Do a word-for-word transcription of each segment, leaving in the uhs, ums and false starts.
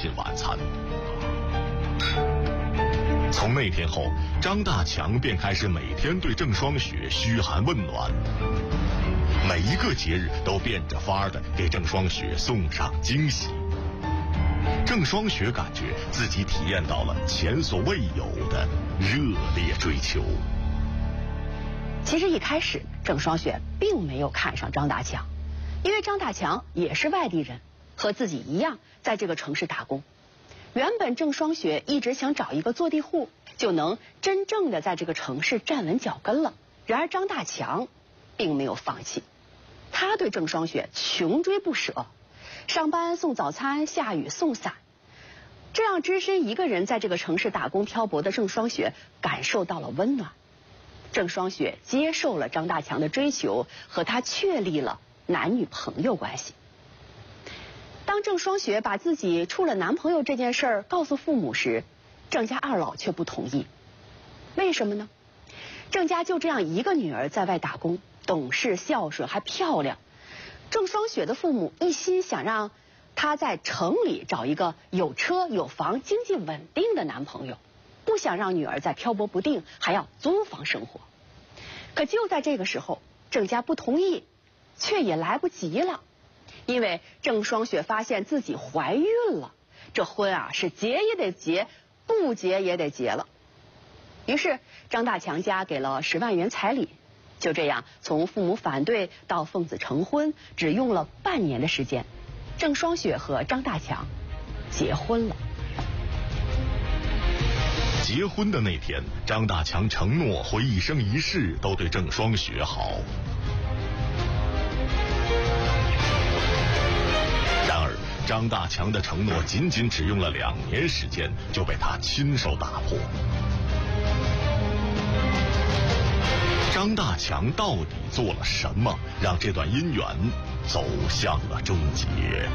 亲晚餐。从那天后，张大强便开始每天对郑双雪嘘寒问暖，每一个节日都变着法儿的给郑双雪送上惊喜。郑双雪感觉自己体验到了前所未有的热烈追求。 其实一开始，郑双雪并没有看上张大强，因为张大强也是外地人，和自己一样在这个城市打工。原本郑双雪一直想找一个坐地户，就能真正的在这个城市站稳脚跟了。然而张大强并没有放弃，他对郑双雪穷追不舍，上班送早餐，下雨送伞，这样只身一个人在这个城市打工漂泊的郑双雪感受到了温暖。郑双雪接受了张大强的追求，和他确立了男女朋友关系。当郑双雪把自己处了男朋友这件事儿告诉父母时，郑家二老却不同意。为什么呢？郑家就这样一个女儿在外打工，懂事孝顺还漂亮。郑双雪的父母一心想让她在城里找一个有车有房、经济稳定的男朋友，不想让女儿在漂泊不定，还要租房生活。可就在这个时候，郑家不同意，却也来不及了。因为郑双雪发现自己怀孕了，这婚啊是结也得结，不结也得结了。于是张大强家给了十万元彩礼，就这样从父母反对到奉子成婚，只用了半年的时间，郑双雪和张大强结婚了。 结婚的那天，张大强承诺会一生一世都对郑双雪好。然而张大强的承诺仅仅只用了两年时间，就被他亲手打破。张大强到底做了什么，让这段姻缘走向了终结？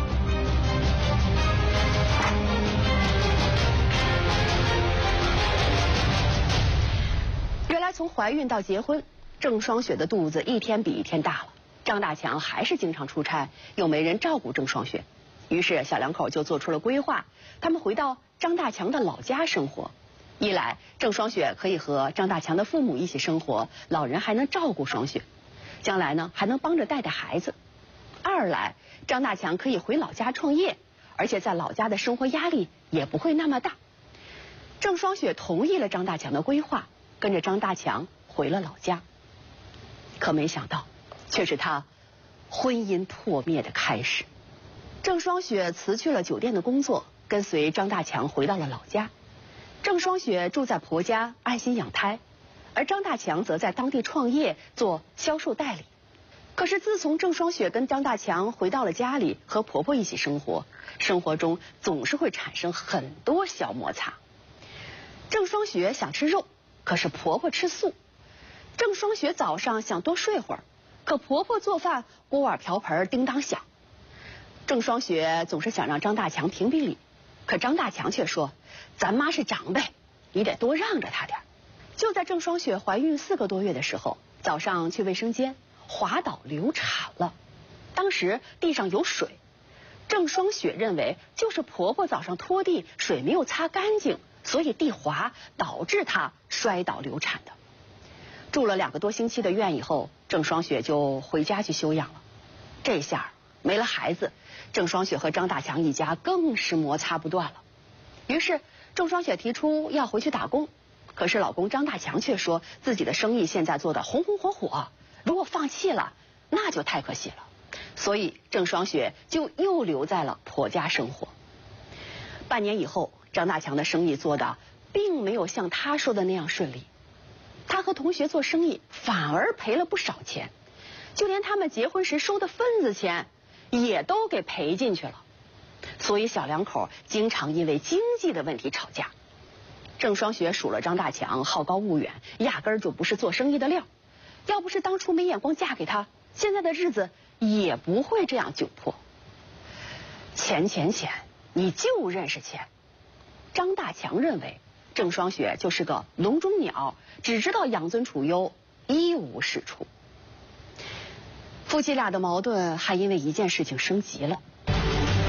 原来从怀孕到结婚，郑双雪的肚子一天比一天大了。张大强还是经常出差，又没人照顾郑双雪，于是小两口就做出了规划，他们回到张大强的老家生活。一来郑双雪可以和张大强的父母一起生活，老人还能照顾双雪，将来呢还能帮着带带孩子。二来张大强可以回老家创业，而且在老家的生活压力也不会那么大。郑双雪同意了张大强的规划，跟着张大强回了老家。可没想到却是他婚姻破灭的开始。郑双雪辞去了酒店的工作，跟随张大强回到了老家。郑双雪住在婆家安心养胎，而张大强则在当地创业做销售代理。可是自从郑双雪跟张大强回到了家里，和婆婆一起生活，生活中总是会产生很多小摩擦。郑双雪想吃肉，可是婆婆吃素。郑双雪早上想多睡会儿，可婆婆做饭锅碗瓢盆叮当响。郑双雪总是想让张大强评评理，可张大强却说，咱妈是长辈，你得多让着她点。就在郑双雪怀孕四个多月的时候，早上去卫生间滑倒流产了。当时地上有水，郑双雪认为就是婆婆早上拖地水没有擦干净，所以地滑导致她摔倒流产的。住了两个多星期的院以后，郑双雪就回家去休养了。这下没了孩子，郑双雪和张大强一家更是摩擦不断了。于是郑双雪提出要回去打工，可是老公张大强却说自己的生意现在做得红红火火，如果放弃了那就太可惜了。所以郑双雪就又留在了婆家生活。半年以后，张大强的生意做得并没有像他说的那样顺利，他和同学做生意反而赔了不少钱，就连他们结婚时收的份子钱也都给赔进去了。所以小两口经常因为经济的问题吵架。郑双雪数了张大强好高骛远，压根儿就不是做生意的料。要不是当初没眼光嫁给他，现在的日子也不会这样窘迫。钱钱钱，你就认识钱。张大强认为郑双雪就是个笼中鸟，只知道养尊处优，一无是处。夫妻俩的矛盾还因为一件事情升级了。 丈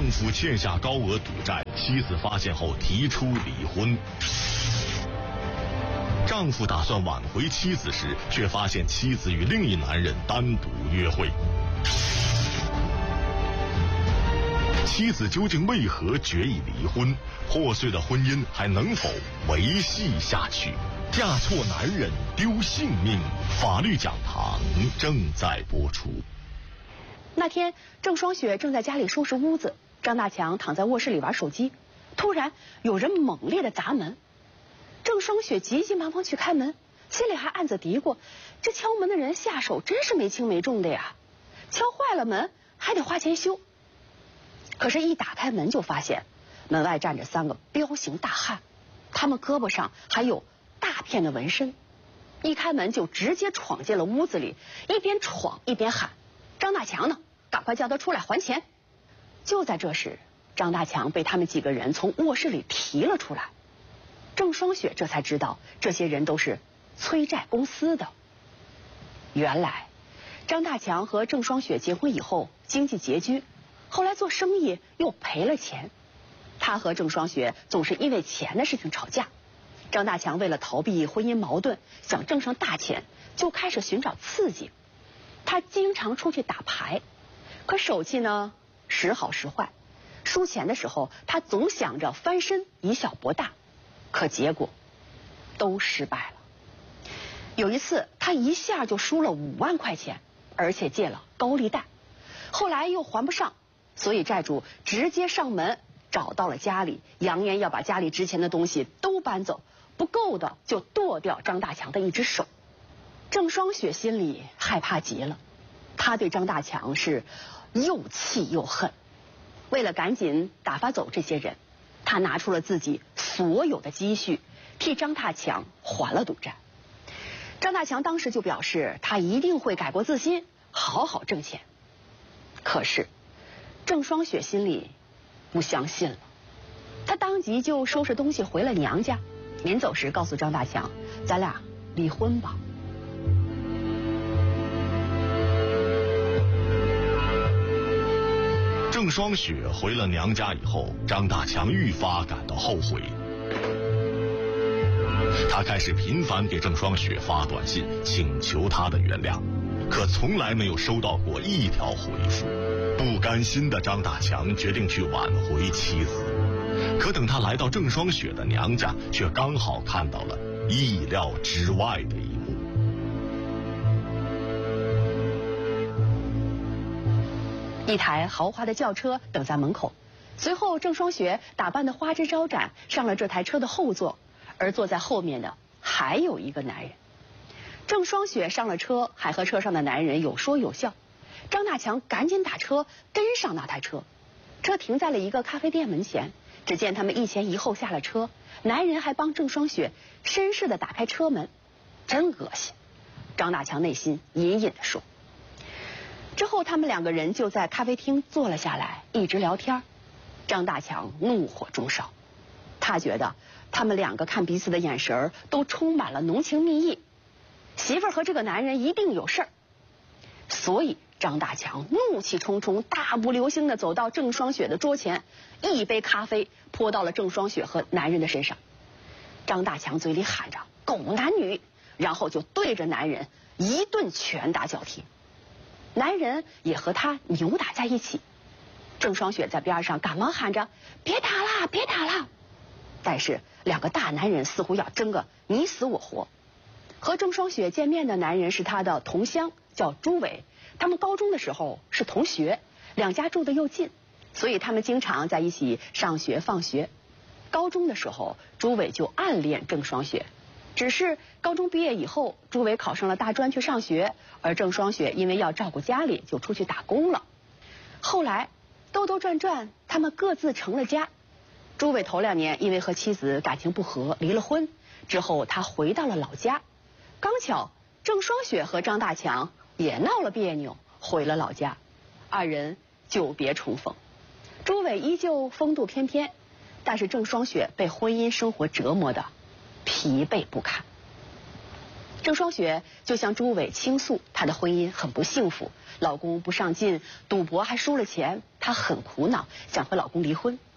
丈夫欠下高额赌债，妻子发现后提出离婚。丈夫打算挽回妻子时，却发现妻子与另一男人单独约会。妻子究竟为何决意离婚？破碎的婚姻还能否维系下去？嫁错男人丢性命，法律讲堂正在播出。 那天，郑双雪正在家里收拾屋子，张大强躺在卧室里玩手机，突然有人猛烈的砸门。郑双雪急急忙忙去开门，心里还暗自嘀咕：这敲门的人下手真是没轻没重的呀，敲坏了门还得花钱修。可是，一打开门就发现门外站着三个彪形大汉，他们胳膊上还有大片的纹身。一开门就直接闯进了屋子里，一边闯一边喊：张大强呢？赶快叫他出来还钱！就在这时，张大强被他们几个人从卧室里提了出来。郑双雪这才知道，这些人都是催债公司的。原来，张大强和郑双雪结婚以后经济拮据，后来做生意又赔了钱。他和郑双雪总是因为钱的事情吵架。张大强为了逃避婚姻矛盾，想挣上大钱，就开始寻找刺激。他经常出去打牌，可手气呢时好时坏。输钱的时候，他总想着翻身以小博大，可结果都失败了。有一次，他一下就输了五万块钱，而且借了高利贷，后来又还不上，所以债主直接上门找到了家里，扬言要把家里值钱的东西都搬走，不够的就剁掉张大强的一只手。郑双雪心里害怕极了，她对张大强是又气又恨。为了赶紧打发走这些人，她拿出了自己所有的积蓄，替张大强还了赌债。张大强当时就表示，他一定会改过自新，好好挣钱。可是，郑双雪心里不相信了，她当即就收拾东西回了娘家。临走时告诉张大强，咱俩离婚吧。 郑双雪回了娘家以后，张大强愈发感到后悔。他开始频繁给郑双雪发短信，请求她的原谅，可从来没有收到过一条回复。不甘心的张大强决定去挽回妻子，可等他来到郑双雪的娘家，却刚好看到了意料之外的一幕。 一台豪华的轿车等在门口，随后郑双雪打扮得花枝招展，上了这台车的后座，而坐在后面的还有一个男人。郑双雪上了车，还和车上的男人有说有笑。张大强赶紧打车跟上那台车，车停在了一个咖啡店门前。只见他们一前一后下了车，男人还帮郑双雪绅士地打开车门，真恶心。张大强内心隐隐地说。之后他们两个人就在咖啡厅坐了下来，一直聊天。张大强怒火中烧，他觉得他们两个看彼此的眼神都充满了浓情蜜意，媳妇儿和这个男人一定有事儿。所以张大强怒气冲冲，大步流星地走到郑双雪的桌前，一杯咖啡泼到了郑双雪和男人的身上。张大强嘴里喊着狗男女，然后就对着男人一顿拳打脚踢，男人也和他扭打在一起。郑双雪在边上赶忙喊着别打啦别打啦，但是两个大男人似乎要争个你死我活。和郑双雪见面的男人是他的同乡，叫朱伟，他们高中的时候是同学，两家住得又近，所以他们经常在一起上学放学。高中的时候，朱伟就暗恋郑双雪，只是高中毕业以后，朱伟考上了大专去上学，而郑双雪因为要照顾家里，就出去打工了。后来兜兜转转，他们各自成了家。朱伟头两年因为和妻子感情不和离了婚，之后他回到了老家。刚巧郑双雪和张大强也闹了别扭，回了老家，二人久别重逢。朱伟依旧风度翩翩，但是郑双雪被婚姻生活折磨的疲惫不堪。 郑双雪就向朱伟倾诉，她的婚姻很不幸福，老公不上进，赌博还输了钱，她很苦恼，想和老公离婚。